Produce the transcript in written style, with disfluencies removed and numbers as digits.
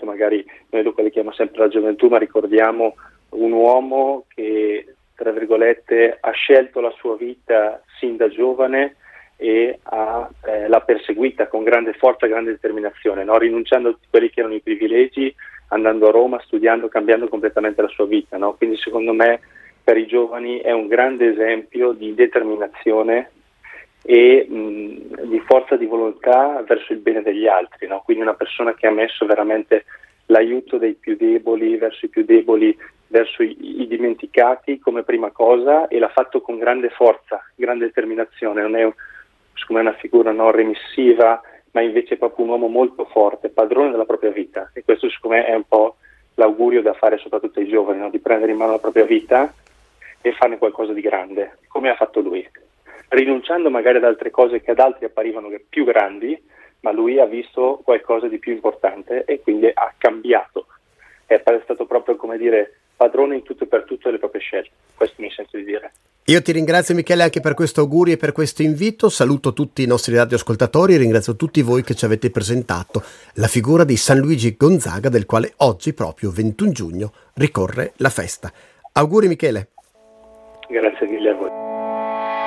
magari noi lo chiamiamo sempre la gioventù, ma ricordiamo un uomo che, tra virgolette, ha scelto la sua vita sin da giovane e l'ha perseguita con grande forza, grande determinazione, no? Rinunciando a tutti quelli che erano i privilegi, andando a Roma, studiando, cambiando completamente la sua vita, no? Quindi secondo me per i giovani è un grande esempio di determinazione e di forza di volontà verso il bene degli altri, no? Quindi una persona che ha messo veramente l'aiuto dei più deboli, verso i più deboli, verso i dimenticati come prima cosa, e l'ha fatto con grande forza, grande determinazione. Non è secondo me una figura non remissiva, ma invece è proprio un uomo molto forte, padrone della propria vita, e questo secondo me è un po' l'augurio da fare soprattutto ai giovani, no? Di prendere in mano la propria vita e farne qualcosa di grande, come ha fatto lui, rinunciando magari ad altre cose che ad altri apparivano più grandi, ma lui ha visto qualcosa di più importante e quindi ha cambiato. È stato proprio, come dire, padrone in tutto e per tutto delle proprie scelte. Questo mi sento di dire. Io ti ringrazio, Michele, anche per questo augurio e per questo invito. Saluto tutti i nostri radioascoltatori e ringrazio tutti voi che ci avete presentato la figura di San Luigi Gonzaga, del quale oggi, proprio 21 giugno, ricorre la festa. Auguri, Michele. Grazie mille a voi.